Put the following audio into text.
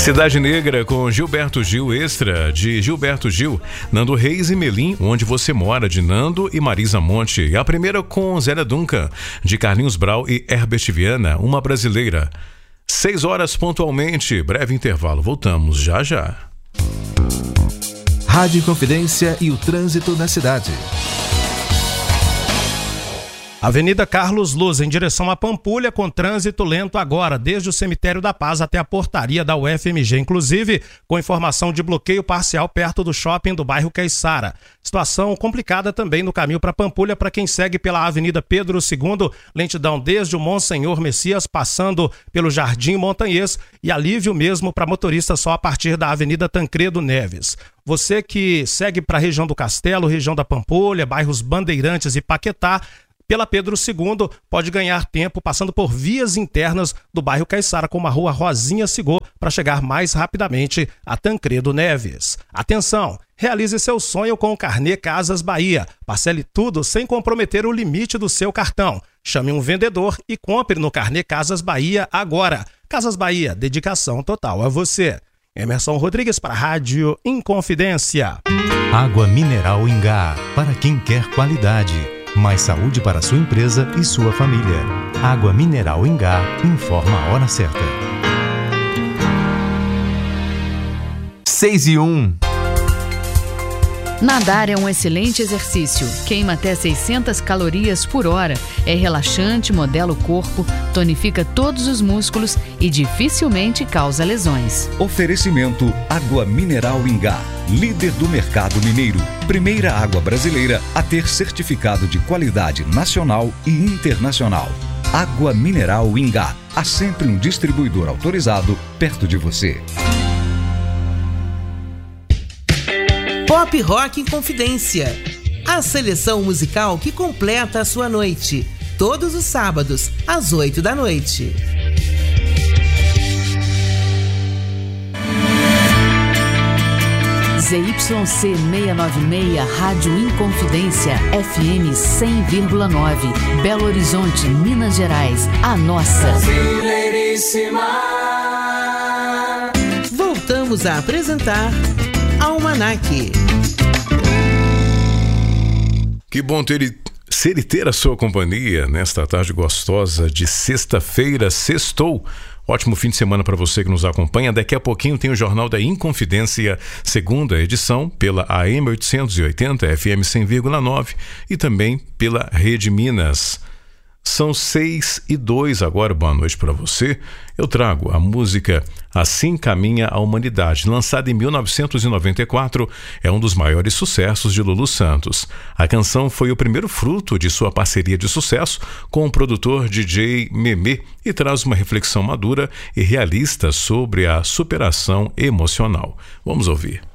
Cidade Negra com Gilberto Gil, extra de Gilberto Gil, Nando Reis e Melim, Onde Você Mora, de Nando e Marisa Monte. E a primeira com Zélia Duncan, de Carlinhos Brau e Herbert Viana, Uma Brasileira. 6 horas pontualmente, breve intervalo, voltamos já já. Rádio Inconfidência e o trânsito na cidade. Avenida Carlos Luz, em direção a Pampulha, com trânsito lento agora, desde o Cemitério da Paz até a portaria da UFMG, inclusive com informação de bloqueio parcial perto do shopping do bairro Caiçara. Situação complicada também no caminho para Pampulha para quem segue pela Avenida Pedro II, lentidão desde o Monsenhor Messias, passando pelo Jardim Montanhês, e alívio mesmo para motorista só a partir da Avenida Tancredo Neves. Você que segue para a região do Castelo, região da Pampulha, bairros Bandeirantes e Paquetá, pela Pedro II, pode ganhar tempo passando por vias internas do bairro Caiçara, como a rua Rosinha Sigô, para chegar mais rapidamente a Tancredo Neves. Atenção! Realize seu sonho com o Carnê Casas Bahia. Parcele tudo sem comprometer o limite do seu cartão. Chame um vendedor e compre no Carnê Casas Bahia agora. Casas Bahia, dedicação total a você. Emerson Rodrigues para a Rádio Inconfidência. Água mineral Ingá, para quem quer qualidade. Mais saúde para sua empresa e sua família. Água mineral Ingá, informa a hora certa. 6:01. Nadar é um excelente exercício. Queima até 600 calorias por hora. É relaxante, modela o corpo, tonifica todos os músculos e dificilmente causa lesões. Oferecimento Água Mineral Ingá, líder do mercado mineiro. Primeira água brasileira a ter certificado de qualidade nacional e internacional. Água Mineral Ingá. Há sempre um distribuidor autorizado perto de você. Pop Rock Inconfidência, a seleção musical que completa a sua noite, todos os sábados, às 8 da noite. ZYC 696, Rádio Inconfidência, FM 100,9, Belo Horizonte, Minas Gerais, a nossa. Voltamos a apresentar Almanac. Que bom ter a sua companhia nesta tarde gostosa de sexta-feira, sextou. Ótimo fim de semana para você que nos acompanha. Daqui a pouquinho tem o Jornal da Inconfidência, segunda edição, pela AM 880, FM 100,9 e também pela Rede Minas. São 6:02 agora, boa noite para você. Eu trago a música Assim Caminha a Humanidade, lançada em 1994, é um dos maiores sucessos de Lulu Santos. A canção foi o primeiro fruto de sua parceria de sucesso com o produtor DJ Memê e traz uma reflexão madura e realista sobre a superação emocional. Vamos ouvir.